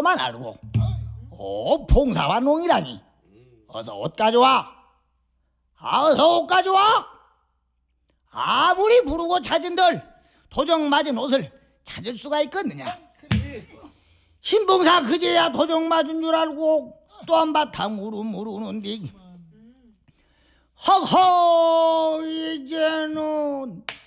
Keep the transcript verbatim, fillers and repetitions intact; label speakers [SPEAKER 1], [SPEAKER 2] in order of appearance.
[SPEAKER 1] 것만 알고 어 봉사완농이라니. 어서 옷 가져와. 아, 어서 옷 가져와. 아무리 부르고 찾은들 도적 맞은 옷을 찾을 수가 있겠느냐. 신봉사 그제야 도적 맞은 줄 알고 또 한바탕 우르무르는디 허허 이제는